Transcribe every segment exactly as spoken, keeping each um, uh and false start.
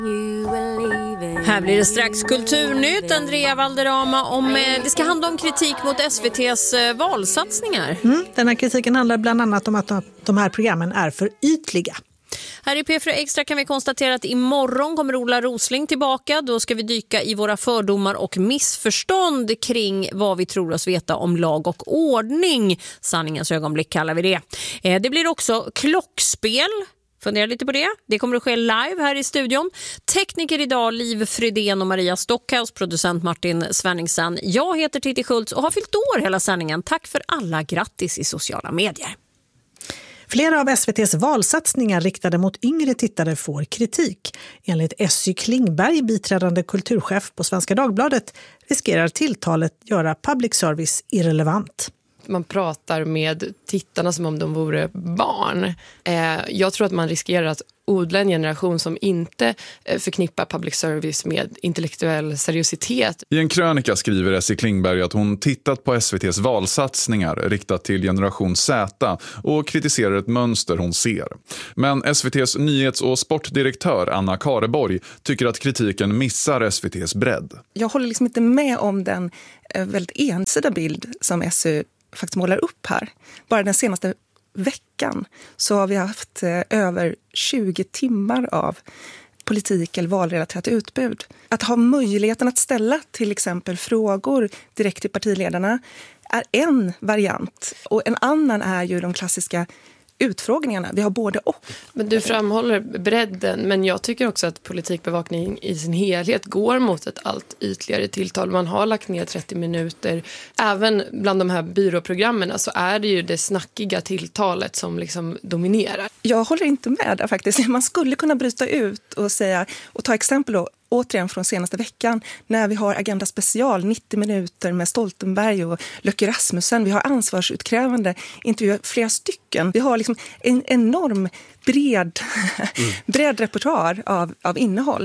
Här blir det strax Kulturnytt. Andrea Valderrama, om det ska handla om kritik mot S V T:s valsatsningar. Mm, den här kritiken handlar bland annat om att de här programmen är för ytliga. Här i P fyra Extra kan vi konstatera att imorgon kommer Ola Rosling tillbaka. Då ska vi dyka i våra fördomar och missförstånd kring vad vi tror oss veta om lag och ordning. Sanningens ögonblick kallar vi det. Det blir också klockspel. Fundera lite på det. Det kommer att ske live här i studion. Tekniker idag Liv Frydén och Maria Stockhaus, producent Martin Svenningsson. Jag heter Titti Schultz och har fyllt år hela sändningen. Tack för alla grattis i sociala medier. Flera av S V T:s valsatsningar riktade mot yngre tittare får kritik. Enligt Essy Klingberg, biträdande kulturchef på Svenska Dagbladet, riskerar tilltalet göra public service irrelevant. Man pratar med tittarna som om de vore barn. Eh, jag tror att man riskerar att odla en generation som inte eh, förknippar public service med intellektuell seriositet. I en krönika skriver Essy Klingberg att hon tittat på S V T:s valsatsningar riktat till generation Z och kritiserar ett mönster hon ser. Men S V T:s nyhets- och sportdirektör Anna Kareborg tycker att kritiken missar S V T:s bredd. Jag håller liksom inte med om den eh, väldigt ensida bild som Essy faktiskt målar upp här. Bara den senaste veckan så har vi haft eh, över tjugo timmar av politik eller valrelaterat utbud. Att ha möjligheten att ställa till exempel frågor direkt till partiledarna är en variant. Och en annan är ju de klassiska utfrågningarna. Vi har både och. Men du framhåller bredden, men jag tycker också att politikbevakning i sin helhet går mot ett allt ytligare tilltal. Man har lagt ner trettio minuter. Även bland de här byråprogrammen så är det ju det snackiga tilltalet som liksom dominerar. Jag håller inte med där faktiskt. Man skulle kunna bryta ut och säga, och ta exempel då, återigen från senaste veckan, när vi har Agenda Special, nittio minuter med Stoltenberg och Löcke Rasmussen. Vi har ansvarsutkrävande intervjuer, flera stycken. Vi har liksom en enorm bred, mm. bred repertoar av, av innehåll.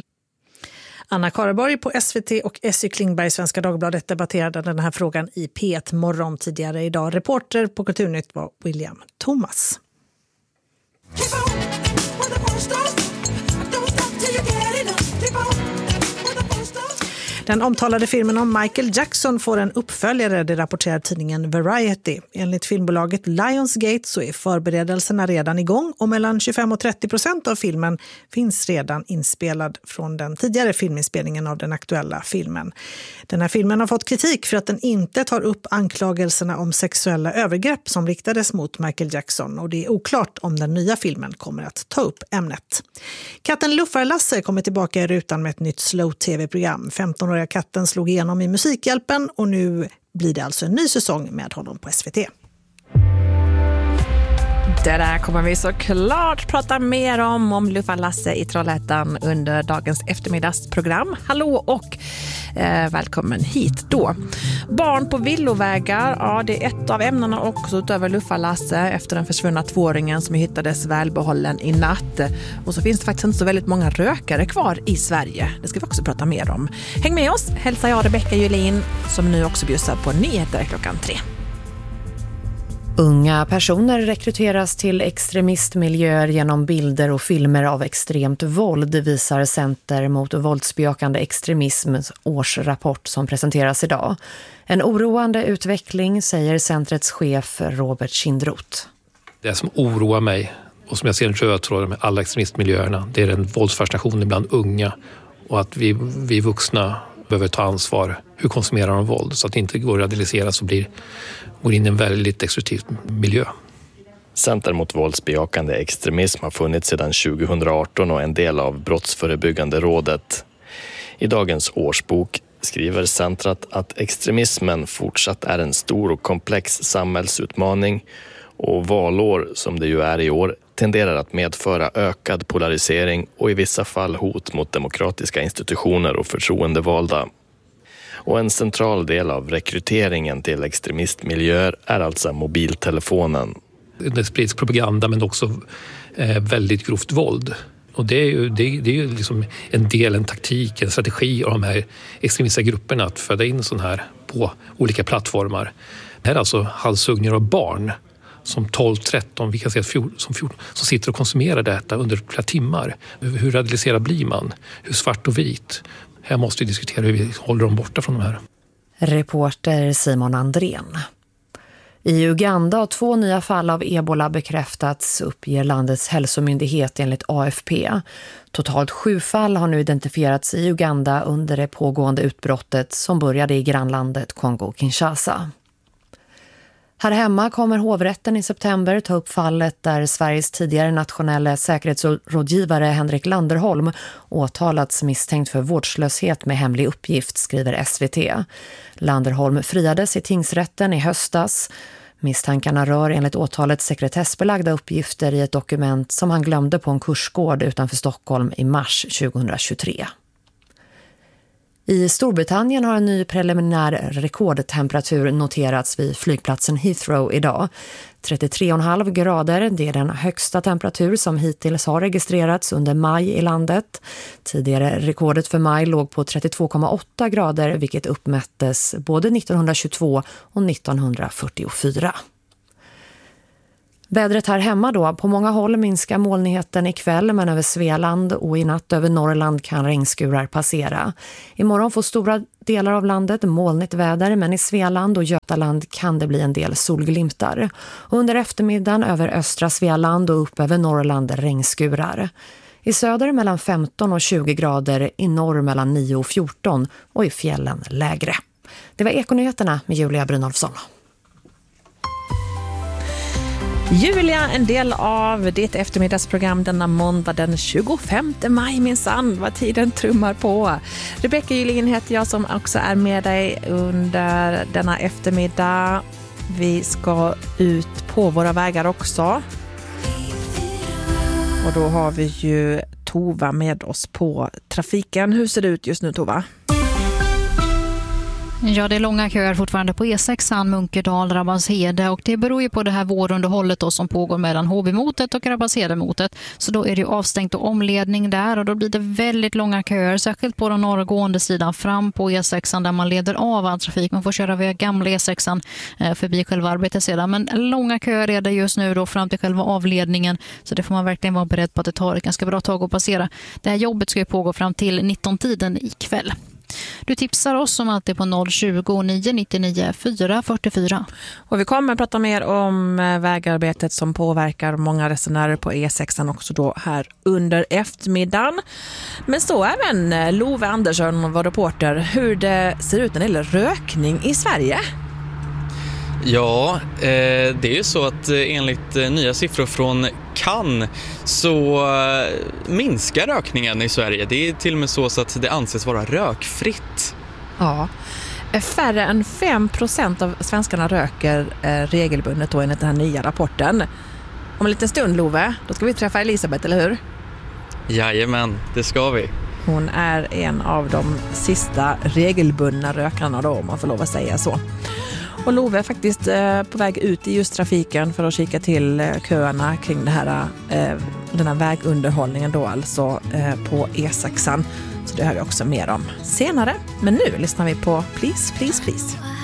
Anna Kareborg på S V T och Essy Klingberg, Svenska Dagbladet, debatterade den här frågan i P ett morgon tidigare idag. Reporter på Kulturnytt var William Thomas. Den omtalade filmen om Michael Jackson får en uppföljare, det rapporterar tidningen Variety. Enligt filmbolaget Lionsgate så är förberedelserna redan igång och mellan tjugofem och trettio procent av filmen finns redan inspelad från den tidigare filminspelningen av den aktuella filmen. Den här filmen har fått kritik för att den inte tar upp anklagelserna om sexuella övergrepp som riktades mot Michael Jackson, och det är oklart om den nya filmen kommer att ta upp ämnet. Katten Luffarlasse kommer tillbaka i rutan med ett nytt slow-tv-program. femton katten slog igenom i Musikhjälpen och nu blir det alltså en ny säsong med honom på S V T. Det där kommer vi såklart prata mer om, om Luffarlasse i Trollhättan under dagens eftermiddagsprogram. Hallå och eh, välkommen hit då. Barn på villovägar, ja det är ett av ämnena också utöver Luffarlasse efter den försvunna tvååringen som hittades välbehållen i natt. Och så finns det faktiskt inte så väldigt många rökare kvar i Sverige. Det ska vi också prata mer om. Häng med oss, hälsar jag Rebecka Julin som nu också bjussar på nyheter klockan tre. Unga personer rekryteras till extremistmiljöer genom bilder och filmer av extremt våld, visar Center mot våldsbejakande extremisms årsrapport som presenteras idag. En oroande utveckling, säger centrets chef Robert Kindroth. Det som oroar mig och som jag ser en röd tråd med alla extremistmiljöerna, det är den våldsfascinationen bland unga och att vi, vi vuxna behöver ta ansvar. Hur konsumerar de våld så att det inte går att radikaliseras och blir, går in i en väldigt destruktiv miljö. Center mot våldsbejakande extremism har funnits sedan tjugo arton och en del av Brottsförebyggande rådet. I dagens årsbok skriver centret att extremismen fortsatt är en stor och komplex samhällsutmaning och valår, som det ju är i år, tenderar att medföra ökad polarisering och i vissa fall hot mot demokratiska institutioner och förtroendevalda. Och en central del av rekryteringen till extremistmiljöer är alltså mobiltelefonen. Det sprids propaganda men också eh, väldigt grovt våld. Och det är ju, det, det är ju liksom en del, en taktik, en strategi av de här extremistiska grupperna att föda in sån här på olika plattformar. Det här är alltså halshuggningar av barn som tolv tretton, vi kan säga som fjorton, som sitter och konsumerar detta under flera timmar. Hur radikaliserad blir man? Hur svart och vit? Här måste vi diskutera hur vi håller dem borta från de här. Reporter Simon Andrén. I Uganda har två nya fall av ebola bekräftats, uppger landets hälsomyndighet enligt A F P. Totalt sju fall har nu identifierats i Uganda under det pågående utbrottet som började i grannlandet Kongo-Kinshasa. Här hemma kommer hovrätten i september ta upp fallet där Sveriges tidigare nationella säkerhetsrådgivare Henrik Landerholm åtalats misstänkt för vårdslöshet med hemlig uppgift, skriver S V T. Landerholm friades i tingsrätten i höstas. Misstankarna rör enligt åtalet sekretessbelagda uppgifter i ett dokument som han glömde på en kursgård utanför Stockholm i mars tjugohundratjugotre. I Storbritannien har en ny preliminär rekordtemperatur noterats vid flygplatsen Heathrow idag. trettiotre komma fem grader, det är den högsta temperatur som hittills har registrerats under maj i landet. Tidigare rekordet för maj låg på trettiotvå komma åtta grader, vilket uppmättes både nittonhundratjugotvå och nittonhundrafyrtiofyra. Vädret här hemma då, på många håll minskar molnigheten ikväll, men över Svealand och i natt över Norrland kan regnskurar passera. Imorgon får stora delar av landet molnigt väder, men i Svealand och Götaland kan det bli en del solglimtar. Och under eftermiddagen över östra Svealand och upp över Norrland regnskurar. I söder mellan femton och tjugo grader, i norr mellan nio och fjorton och i fjällen lägre. Det var Ekonyheterna med Julia Brynolfsson. Julia, en del av ditt eftermiddagsprogram denna måndag den tjugofemte maj, minsann, vad tiden trummar på. Rebecka Gylling heter jag som också är med dig under denna eftermiddag. Vi ska ut på våra vägar också. Och då har vi ju Tova med oss på trafiken. Hur ser det ut just nu, Tova? Ja, det är långa köer fortfarande på E sexan, Munkedal, Rabbalshede, och det beror ju på det här vårunderhållet då som pågår mellan Håbymotet och Rabbalshedemotet. Så då är det ju avstängt och omledning där, och då blir det väldigt långa köer, särskilt på den norrgående sidan fram på E sexan där man leder av all trafik. Man får köra via gamla E sexan eh, förbi själva arbetet sedan, men långa köer är det just nu då fram till själva avledningen, så det får man verkligen vara beredd på att det tar ett ganska bra tag att passera. Det här jobbet ska ju pågå fram till nitton-tiden ikväll. Du tipsar oss om alltid på noll tjugo, nio nittionio, fyra fyrtiofyra. Och vi kommer att prata mer om vägarbetet som påverkar många resenärer på E sexan också då här under eftermiddagen. Men så även Love Andersson var reporter hur det ser ut när det gäller rökning i Sverige. Ja, det är ju så att enligt nya siffror från Cannes så minskar rökningen i Sverige. Det är till och med så att det anses vara rökfritt. Ja, färre än fem procent av svenskarna röker regelbundet då enligt den här nya rapporten. Om en liten stund, Love, då ska vi träffa Elisabeth, eller hur? Jajamän, det ska vi. Hon är en av de sista regelbundna rökarna då, om man får lov att säga så. Och Love är faktiskt eh, på väg ut i just trafiken för att kika till eh, köerna kring det här, eh, den här vägunderhållningen då alltså eh, på E sexan. Så det hör vi också mer om senare. Men nu lyssnar vi på Please, Please, Please.